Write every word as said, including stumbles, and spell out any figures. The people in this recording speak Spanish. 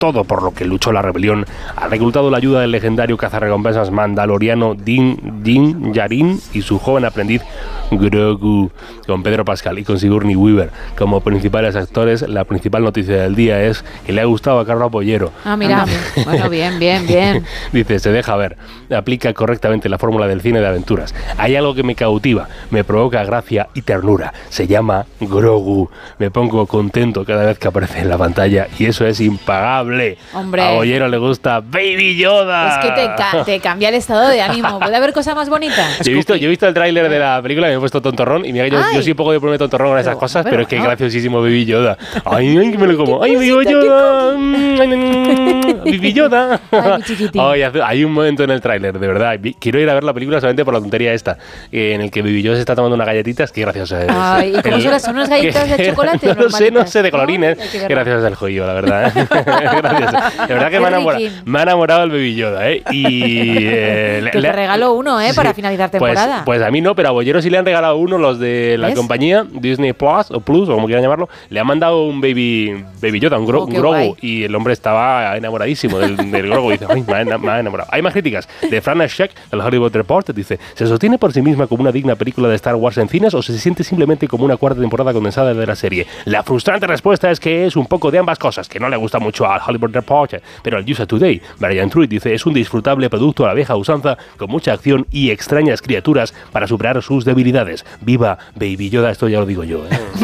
todo por lo que luchó la rebelión, ha reclutado la ayuda del legendario cazarrecompensas mandaloriano Din Din Djarin y su joven aprendiz Grogu, con Pedro Pascal y con Sigourney Weaver como principales actores. La principal noticia del día es que le ha gustado a Carlos Bollero. Ah, mira, bueno, bien, bien, bien. Dice, se deja ver, aplica correctamente la fórmula del cine de aventuras. Hay algo que me cautiva, me provoca gracia y ternura. Se llama Grogu. Me pongo contento cada vez que aparece en la pantalla y eso es impagable. Hombre. A Bollero le gusta Baby Yoda. Es que te, ca- te cambia el estado de ánimo. ¿Puede haber cosa más bonita? Yo he visto, yo he visto el tráiler de la película y me he puesto tontorrón. Y mira, yo, yo soy un poco de ponerme tontorrón con esas pero, cosas, pero, pero es que no. es graciosísimo Baby Yoda. Ay, ay, que me lo como. Ay, Baby Yoda. Baby Yoda. Ay, mi chiquitín. Ay, hace- hay un momento en el tráiler, de verdad. vi- Quiero ir a ver la película solamente por la tontería esta, eh, en el que Baby Yoda se está tomando unas galletitas. Qué gracioso es. Ay, ¿y cómo El- son las- son unas galletas de chocolate No lo sé, no normalitas? sé, de colorines. Ay, hay que verlo. Qué gracioso es el joyo, la verdad. ¿eh? Gracioso. De verdad que Qué me ha, enamorado, riquín. me ha enamorado el Baby Yoda, ¿eh? Y... eh, le- Que le- te regalo uno, ¿eh? Sí. Para finalizar Pues, temporada. pues a mí no, pero a Bollero sí le han regalado uno, los de la ¿Ves? compañía Disney Plus o Plus, o como quieran llamarlo. Le han mandado un Baby Baby Yoda, un, gro, Oh, un qué Grogu, guay. y el hombre estaba enamoradísimo del, del Grogu. Dice, ay, me ha, ena- me ha enamorado. Hay más críticas. De Fran Sheck, del Hollywood Reporter, dice, ¿se sostiene por sí misma como una digna película de Star Wars en cines o se siente simplemente como una cuarta temporada condensada de la serie? La frustrante respuesta es que es un poco de ambas cosas, que no le gusta mucho al Hollywood Reporter, pero al U S A Today, Brian Truitt, dice, es un disfrutable producto a la vieja usanza, con mucha acción y extrañas criaturas para superar sus debilidades. ¡Viva Baby Yoda! Esto ya lo digo yo, ¿eh?